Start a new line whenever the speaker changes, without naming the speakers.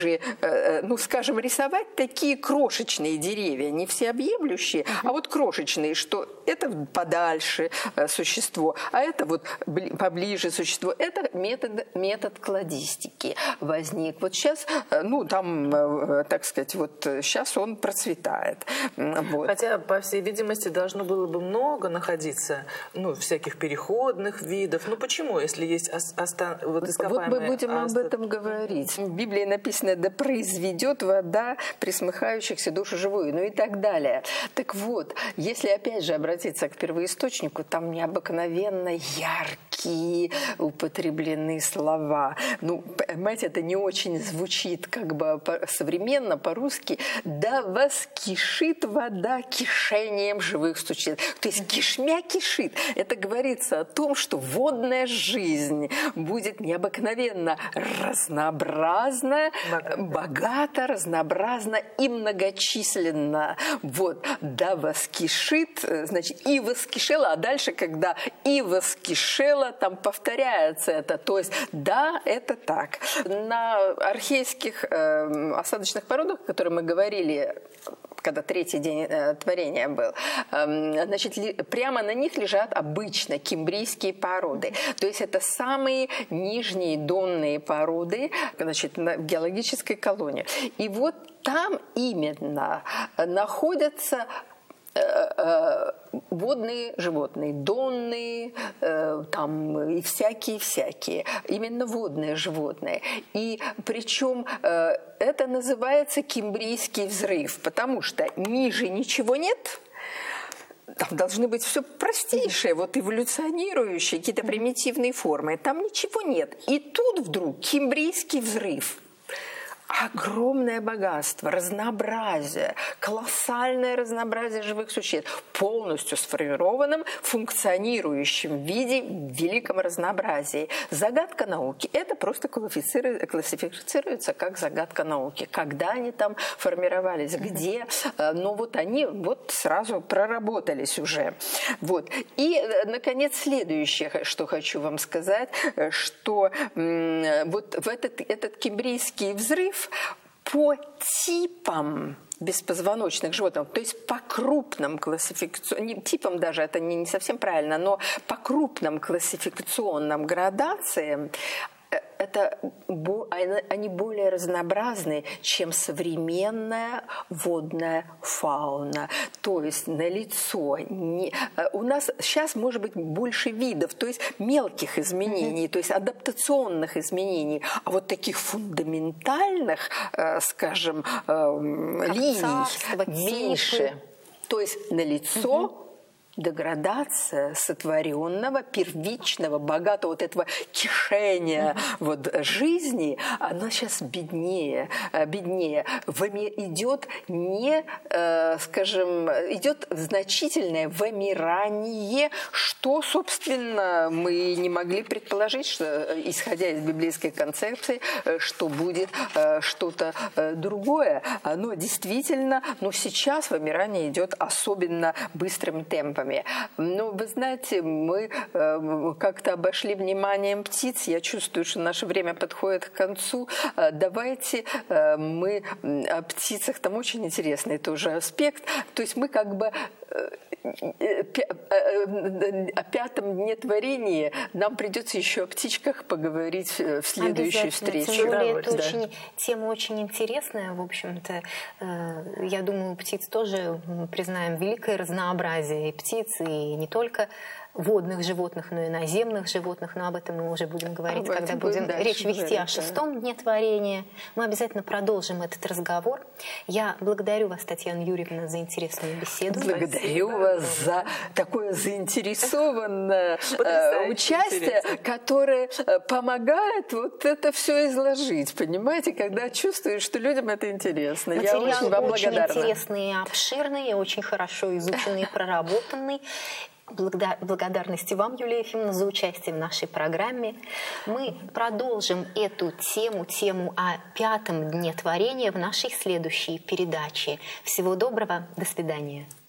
ну, скажем, рисовать такие крошечные деревья, не всеобъемлющие, а вот крошечные, что это подальше существо, а это вот поближе существо. Это метод кладистики возник. Вот сейчас, ну, там, так сказать, вот сейчас он процветает. Вот.
Хотя, по всей видимости, должно было бы много находиться, ну, всяких переходных видов. Ну, почему, если есть вот ископаемые...
Вот мы будем об этом говорить. В Библии написано: да произведет вода пресмыхающихся душу живую, ну и так далее. Так вот, если опять же обратиться к первоисточнику, там необыкновенно яркие употреблены слова. Ну, понимаете, это не очень звучит как бы современно, по-русски. Да воскишит вода кишением живых существ. То есть кишмя кишит. Это говорится о том, что водная жизнь будет необыкновенно разнообразная, богато, разнообразно и многочисленно. Вот, да воскишит, значит, и воскишела, а дальше, когда и воскишела, там повторяется это. То есть, да, это так. На архейских осадочных породах, о которых мы говорили, когда третий день творения был, значит, прямо на них лежат обычно кимбрийские породы. То есть это самые нижние донные породы, значит, в геологической колонии. И вот там именно находятся водные животные, донные, там и всякие-всякие, именно водные животные. И причем это называется кимбрийский взрыв, потому что ниже ничего нет. Там должны быть все простейшие, вот эволюционирующие, какие-то примитивные формы. Там ничего нет. И тут вдруг кимбрийский взрыв. Огромное богатство, разнообразие, колоссальное разнообразие живых существ, полностью сформированном, функционирующем виде, в великом разнообразии. Загадка науки. Это просто классифицируется как загадка науки. Когда они там формировались, где, но вот они вот сразу проработались уже. Вот. И, наконец, следующее, что хочу вам сказать, что вот в этот кимбрийский взрыв по типам беспозвоночных животных, то есть по крупным классификационным, типам даже это не совсем правильно, но по крупным классификационным градациям, они более разнообразны, чем современная водная фауна. То есть налицо. У нас сейчас может быть больше видов, то есть мелких изменений, то есть адаптационных изменений. А вот таких фундаментальных, скажем, линий меньше. То есть налицо деградация сотворенного, первичного, богатого вот этого кишения вот, жизни, она сейчас беднее. Идет не, скажем, идет значительное вымирание, что, собственно, мы не могли предположить, что, исходя из библейской концепции, что будет что-то другое. Оно действительно, но сейчас вымирание идет особенно быстрым темпом. Но вы знаете, мы как-то обошли вниманием птиц. Я чувствую, что наше время подходит к концу. Давайте мы о птицах, там очень интересный тоже аспект. То есть мы как бы о пятом дне творения нам придется еще о птичках поговорить в следующую встречу.
Тем более, это тема очень интересная, в общем-то. Я думаю, у птиц тоже, признаем, великое разнообразие и птиц, и не только водных животных, но и наземных животных. Но об этом мы уже будем говорить, когда будем речь вести о шестом дне творения. Мы обязательно продолжим этот разговор. Я благодарю вас, Татьяна Юрьевна, за интересную беседу.
Благодарю вас за такое заинтересованное участие, которое помогает вот это все изложить. Понимаете, когда чувствуешь, что людям это интересно. Я очень вам благодарна.
Очень интересный и обширный, очень хорошо изученный и проработанный. Благодарности вам, Юлия Ефимовна, за участие в нашей программе. Мы продолжим эту тему о пятом дне творения в нашей следующей передаче. Всего доброго, до свидания.